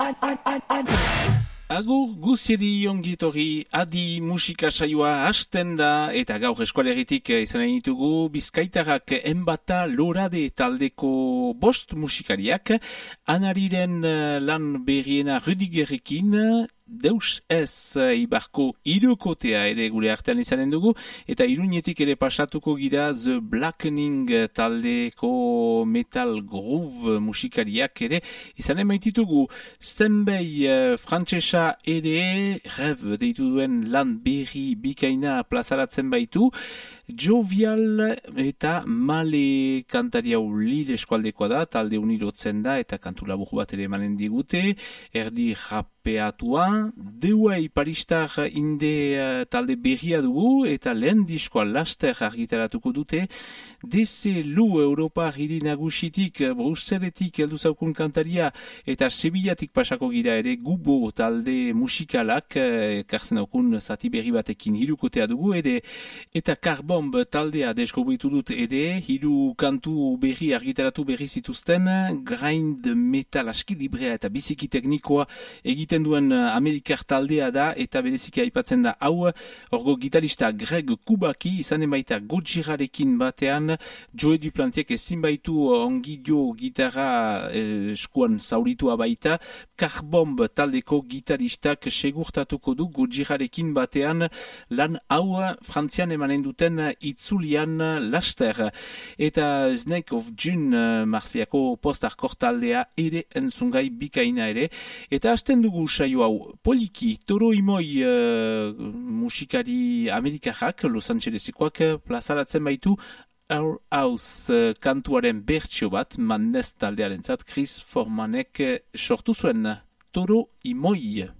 Agur guzieri ongitorri, adi musika saioa hasten da eta gaur eskualeritik izan ditugu Bizkaitarrak Enbata Lorade taldeko bost musikariak, Anariren lan berriena Rüdigerrekin, Deus ez Ibarko hirukotea ere gure artean izanen dugu, eta Iruñetik ere pasatuko gira The Blackening taldeko metal groove musikariak ere izanen maititugu. Zenbei frantsesa ere rev deitu duen lan berri bikaina plazaratzen baitu, Jovial eta Male kantari hau Lille eskualdekoa da, talde unirotzen da eta kantu labur bat ere emanen digute, erdi rapeatua, Deuai paristar inde talde berria dugu eta lehen diskoa laster argitaratuko dute, DC Lu Europa hiri nagusitik, Bruseletik heldu zaukun kantaria eta Sevillatik pasako gira ere Gubo talde musikalak, karzen aukun zati berri batekin hirukotea dugu ere, eta Carbomb taldea deskubritu dut ere, hiru kantu berri argitaratu berri zituzten, grind metal aski librea eta biziki teknikoa egiten duen Amerikar taldea da, eta bereziki aipatzen da hau, orgo gitarista Greg Kubaki izanen baita Gojirarekin batean, Joe Duplantiek ezin baitu ongi jo gitarra eskuan zauritua baita, Carbomb taldeko gitaristak segurtatuko du Gojirarekin batean lan hau Frantzian emanen duten itzulian laster. Eta Snake of June Marziako post-hardcore taldea ere entzungai bikaina ere. Eta hasten dugu saio hau poliki, Toro Imoi musikari amerikarrak, Los Angelesekoak plazaratzen baitu Our House kantuaren bertsio bat, Madness taldearentzat Chris Formanek sortu zuen Toro Imoi.